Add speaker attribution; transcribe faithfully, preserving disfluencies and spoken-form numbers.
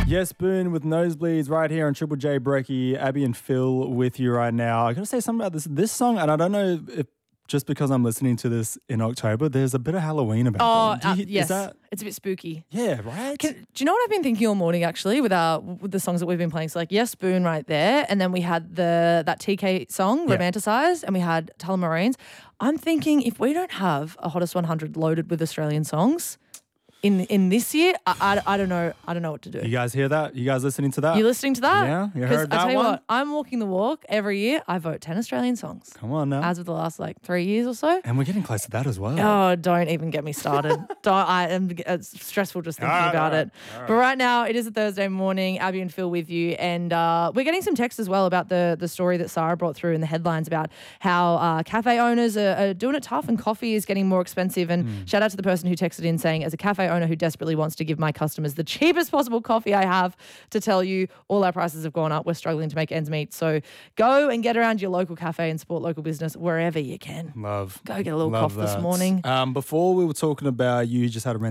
Speaker 1: Yes, Boone with Nosebleeds right here on Triple J Brekkie. Abby and Phil with you right now. I got to say something about this this song, and I don't know if just because I'm listening to this in October, there's a bit of Halloween about
Speaker 2: Oh,
Speaker 1: it. Do you-
Speaker 2: uh, yes.
Speaker 1: Is that,
Speaker 2: It's a bit spooky.
Speaker 1: yeah, right?
Speaker 2: Can, do you know what I've been thinking all morning actually with our with the songs that we've been playing? So like Yes Spoon right there, and then we had the that T K song,
Speaker 1: Yeah.
Speaker 2: Romanticized, and we had Tullamarines. I'm thinking if we don't have a Hottest one hundred loaded with Australian songs in in this year, I, I, I don't know I don't know what to do.
Speaker 1: You guys hear that? You guys listening to that?
Speaker 2: You listening to that?
Speaker 1: Yeah, you
Speaker 2: 'Cause
Speaker 1: heard
Speaker 2: I
Speaker 1: that
Speaker 2: tell you
Speaker 1: one?
Speaker 2: what, I'm walking the walk every year. I vote ten Australian songs
Speaker 1: Come on now.
Speaker 2: as of the last like three years or so.
Speaker 1: and we're getting close to that as well.
Speaker 2: Oh, don't even get me started. don't, I am it's stressful just thinking
Speaker 1: All right,
Speaker 2: about
Speaker 1: all right,
Speaker 2: it. But right now, it is a Thursday morning. Abby and Phil with you, and uh, we're getting some text as well about the the story that Sarah brought through in the headlines about how uh, cafe owners are, are doing it tough, and coffee is getting more expensive. And
Speaker 1: Hmm.
Speaker 2: shout out to the person who texted in saying, as a cafe owner who desperately wants to give my customers the cheapest possible coffee, I have to tell you, all our prices have gone up. We're struggling to make ends meet. So go and get around your local cafe and support local business wherever you can.
Speaker 1: Love.
Speaker 2: Go get a little
Speaker 1: Love
Speaker 2: cough this
Speaker 1: that.
Speaker 2: morning.
Speaker 1: Um, before we were talking about you just had a